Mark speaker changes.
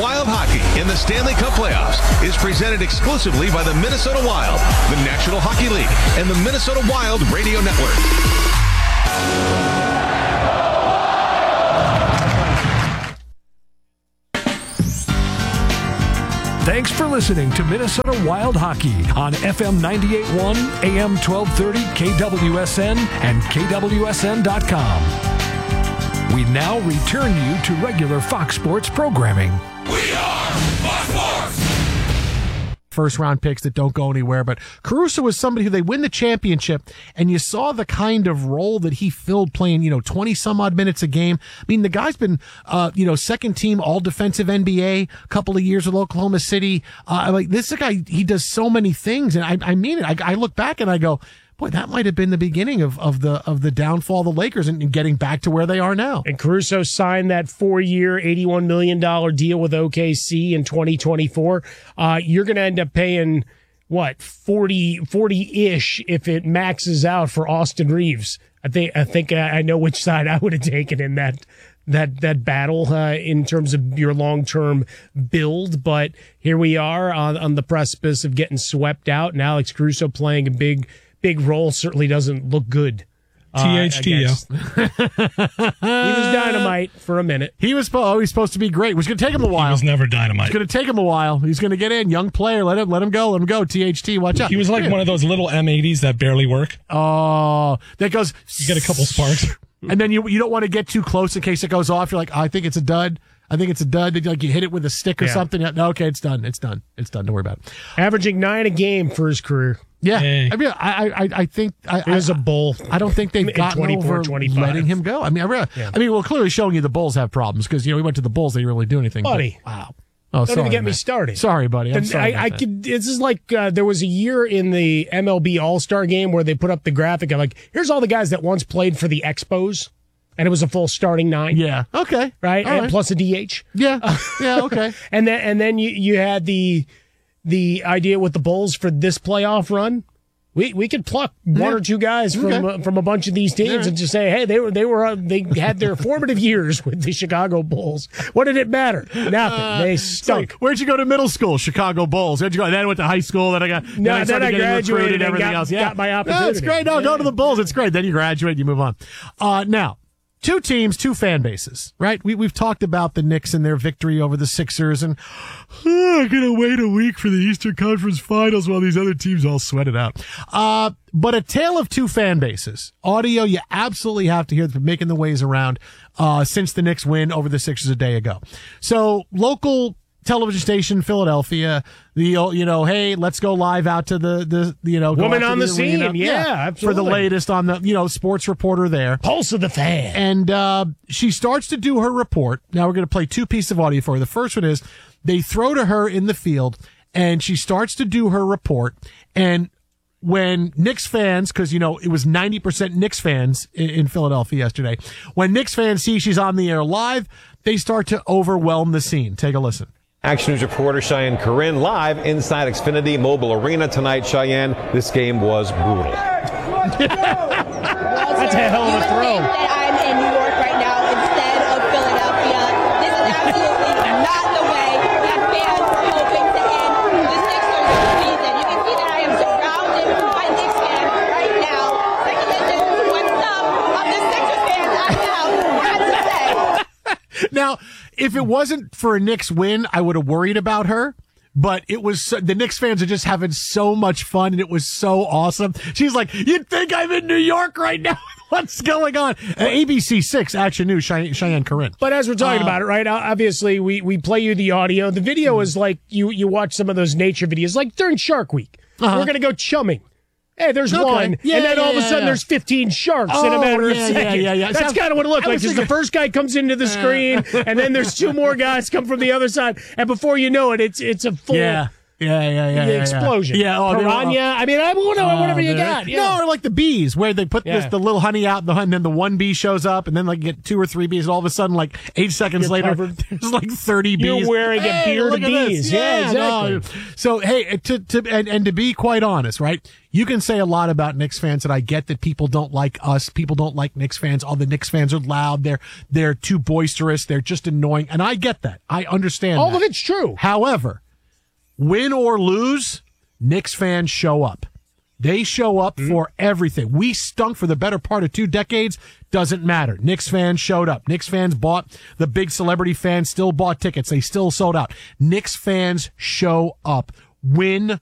Speaker 1: Wild Hockey in the Stanley Cup playoffs is presented exclusively by the Minnesota Wild, the National Hockey League, and the Minnesota Wild Radio Network.
Speaker 2: Thanks for listening to Minnesota Wild Hockey on FM 98.1, AM 1230, KWSN, and KWSN.com. We now return you to regular Fox Sports programming.
Speaker 3: We are Fox Sports!
Speaker 4: First-round picks that don't go anywhere, but Caruso was somebody who they win the championship, and you saw the kind of role that he filled playing, 20-some-odd minutes a game. I mean, the guy's been, second-team all-defensive NBA, a couple of years with Oklahoma City. This guy, he does so many things, and I mean it. I look back and I go, boy, that might have been the beginning of the downfall of the Lakers and getting back to where they are now.
Speaker 5: And Caruso signed that 4-year, $81 million deal with OKC in 2024. You're going to end up paying, 40-ish if it maxes out for Austin Reeves. I think I know which side I would have taken in that battle in terms of your long-term build. But here we are on the precipice of getting swept out, and Alex Caruso playing a big role certainly doesn't look good.
Speaker 6: THT,
Speaker 5: He was dynamite for a minute.
Speaker 4: He was supposed to be great. It was going to take him a while.
Speaker 6: He was never dynamite.
Speaker 4: It's going to take him a while. He's going to get in. Young player. Let him go. THT, watch out.
Speaker 6: He was like one of those little M80s that barely work.
Speaker 4: Oh, that goes.
Speaker 6: You get a couple sparks.
Speaker 4: And then you don't want to get too close in case it goes off. You're like, I think it's a dud. Then you hit it with a stick or something. No, okay, it's done. Don't worry about it.
Speaker 5: Averaging 9 a game for his career.
Speaker 4: Yeah,
Speaker 6: hey.
Speaker 4: I mean, I think
Speaker 5: there's a bull.
Speaker 4: I don't think they've gotten over
Speaker 5: 25.
Speaker 4: letting him go. I mean, clearly showing you the Bulls have problems because we went to the Bulls, they didn't really do anything.
Speaker 5: Buddy,
Speaker 4: wow. Oh,
Speaker 5: don't even get me started.
Speaker 4: Sorry, buddy. I'm sorry.
Speaker 5: This is like there was a year in the MLB All-Star Game where they put up the graphic of here's all the guys that once played for the Expos. And it was a full starting 9.
Speaker 4: Yeah. Okay.
Speaker 5: Right. And plus a DH.
Speaker 4: Yeah. Yeah. Okay.
Speaker 5: and then you had the idea with the Bulls for this playoff run. We could pluck one or two guys from a bunch of these teams and just say, hey, they had their formative years with the Chicago Bulls. What did it matter? Nothing. They stunk.
Speaker 4: Where'd you go to middle school? Chicago Bulls. Where'd you go? Then I went to high school. Then I graduated
Speaker 5: and everything else. Got my opportunity.
Speaker 4: That's great. No, go to the Bulls. It's great. Then you graduate. You move on. Now. 2 teams, 2 fan bases, right? We've talked about the Knicks and their victory over the Sixers, and I'm going to wait a week for the Eastern Conference Finals while these other teams all sweat it out. But a tale of 2 fan bases. Audio you absolutely have to hear for making the ways around since the Knicks win over the Sixers a day ago. So local television station, Philadelphia, hey, let's go live out to the
Speaker 5: woman on the scene. Yeah, absolutely.
Speaker 4: For the latest on the, sports reporter there.
Speaker 5: Pulse of the fan.
Speaker 4: And she starts to do her report. Now we're going to play 2 pieces of audio for her. The first one is they throw to her in the field and she starts to do her report. And when Knicks fans, because, it was 90% Knicks fans in Philadelphia yesterday, when Knicks fans see she's on the air live, they start to overwhelm the scene. Take a listen.
Speaker 7: Action News reporter Cheyenne Corinne live inside Xfinity Mobile Arena tonight. Cheyenne, this game was brutal.
Speaker 5: That's a hell of a throw.
Speaker 8: I'm in New York right now instead of Philadelphia. This is absolutely not the way that fans are hoping to end the Sixers season. You can see that I am surrounded by Knicks fans right now. Take a listen to what some of the Sixers fans I have had to say.
Speaker 4: Now, if it wasn't for a Knicks win, I would have worried about her. But it was the Knicks fans are just having so much fun, and it was so awesome. She's like, "You'd think I'm in New York right now? What's going on?" ABC 6 Action News, Cheyenne Corinne.
Speaker 5: But as we're talking about it, right? Obviously, we play you the audio. The video is like you watch some of those nature videos, like during Shark Week. We're gonna go chumming. Hey, there's one, and then all of a sudden there's 15 sharks in a matter of seconds.
Speaker 4: Yeah.
Speaker 5: That's kind of what it looked like, because the first guy comes into the screen, and then there's 2 more guys come from the other side, and before you know it, it's a full... The explosion.
Speaker 4: Yeah,
Speaker 5: piranha. I mean, whatever you got. Yeah.
Speaker 4: No, or like the bees, where they put the little honey out, and then the one bee shows up, and then like you get 2 or 3 bees, and all of a sudden, like 8 seconds later, there's like 30 bees.
Speaker 5: You're wearing a beard of
Speaker 4: look at
Speaker 5: bees.
Speaker 4: this.
Speaker 5: Yeah, exactly.
Speaker 4: No. So hey, to be quite honest, right? You can say a lot about Knicks fans, and I get that people don't like us. People don't like Knicks fans. All the Knicks fans are loud. They're too boisterous. They're just annoying. And I get that. I understand
Speaker 5: All
Speaker 4: that.
Speaker 5: of it's true.
Speaker 4: However, win or lose, Knicks fans show up. They show up for everything. We stunk for the better part of 2 decades. Doesn't matter. Knicks fans showed up. Knicks fans bought. The big celebrity fans still bought tickets. They still sold out. Knicks fans show up. Win